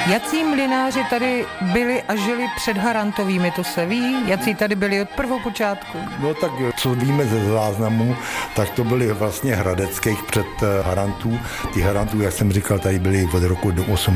Jací mlynáři tady byli a žili před Harantovými, to se ví? Jací tady byli od prvopočátku? No tak, co víme ze záznamů, tak to byli vlastně hradeckých před Harantů. Ty Harantů, jak jsem říkal, tady byli od roku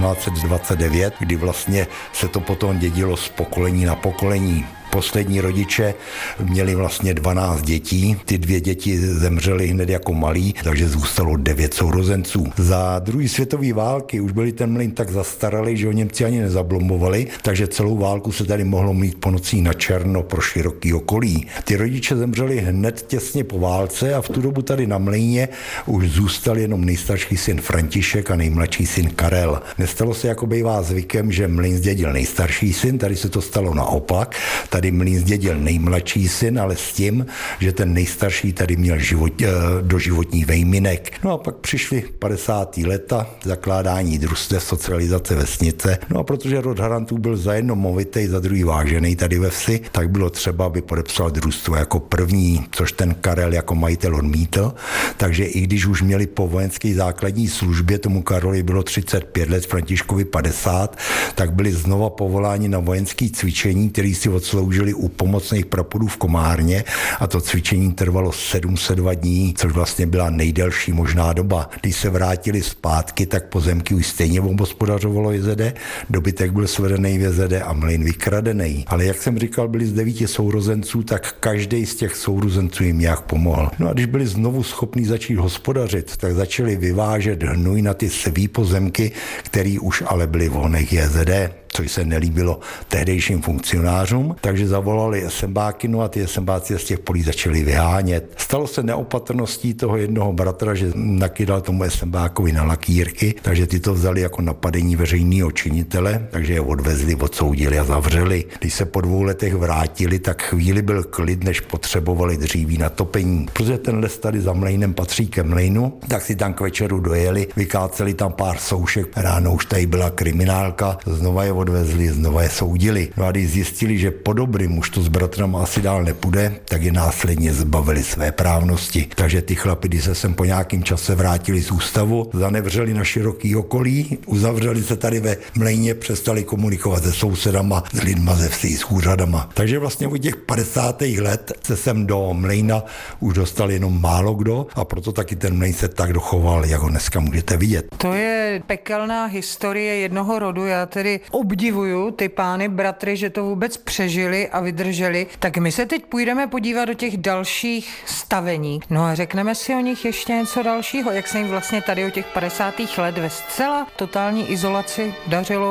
1829, kdy vlastně se to potom dědilo z pokolení na pokolení. Poslední rodiče měli vlastně 12 dětí, ty 2 děti zemřely hned jako malí, takže zůstalo 9 sourozenců. Za druhé světové války už byli ten mlýn tak zastaralý, že ho Němci ani nezablomovali, takže celou válku se tady mohlo mít po nocích na černo pro široký okolí. Ty rodiče zemřeli hned těsně po válce a v tu dobu tady na mlýně už zůstal jenom nejstarší syn František a nejmladší syn Karel. Nestalo se, jako bývá zvykem, že mlýn zdědil nejstarší syn, tady se to stalo naopak. Tady mlýn zdědil nejmladší syn, ale s tím, že ten nejstarší tady měl doživotní vejminek. No a pak přišly 50. leta, zakládání družstev, socializace vesnice. No a protože rod Harantů byl za jedno movitej, za druhý vážený tady ve vsi, tak bylo třeba, aby podepsal družstvo jako první, což ten Karel jako majitel odmítl. Takže i když už měli po vojenské základní službě, tomu Karolovi bylo 35 let, Františkovi 50, tak byli znova povoláni na vojenské cvičení, který si odsloužili u pomocných praporů v Komárně a to cvičení trvalo 702 dní, což vlastně byla nejdelší možná doba. Když se vrátili zpátky, tak pozemky už stejně obhospodařovalo JZD, dobytek byl svedený v JZD a mlýn vykradený. Ale jak jsem říkal, byli z 9 sourozenců, tak každý z těch sourozenců jim nějak pomohl. No a když byli znovu schopní začít hospodařit, tak začali vyvážet hnůj na ty svý pozemky, který už ale byly v honech JZD, což se nelíbilo tehdejším funkcionářům, takže zavolali SMBáky, no a ty SMBáci z těch polí začali vyhánět. Stalo se neopatrností toho jednoho bratra, že nakydal tomu SMBákovi na lakýrky, takže ty to vzali jako napadení veřejného činitele, takže je odvezli, odsoudili a zavřeli. Když se po 2 letech vrátili, tak chvíli byl klid, než potřebovali dříví na topení. Protože ten les tady za mlejnem patří ke mlejnu, tak si tam k večeru dojeli, vykáceli tam pár soušek, ráno už tady byla kriminálka, znova je odvezli, znova je soudili. No a když zjistili, že po dobrým už to s bratrama asi dál nepůjde, tak je následně zbavili své právnosti. Takže ty chlapi, když se sem po nějakém čase vrátili z ústavu, zanevřeli na široký okolí, uzavřeli se tady ve mlejně, přestali komunikovat se sousedama, s lidma ze vsi, s úřadama. Takže vlastně od těch 50. let se sem do mlejna už dostal jenom málo kdo a proto taky ten mlejn se tak dochoval, jak ho dneska můžete vidět. To je pekelná historie jednoho rodu, já tedy obdivuju ty pány bratry, že to vůbec přežili a vydrželi. Tak my se teď půjdeme podívat do těch dalších stavení. No a řekneme si o nich ještě něco dalšího, jak se jim vlastně tady o těch 50. let ve zcela totální izolaci dařilo